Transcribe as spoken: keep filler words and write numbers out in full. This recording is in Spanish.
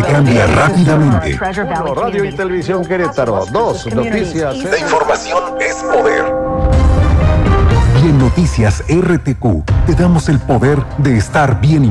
cambia rápidamente. Uno, Radio y Televisión Querétaro. Dos, Noticias. La información es poder. Y en Noticias R T Q te damos el poder de estar bien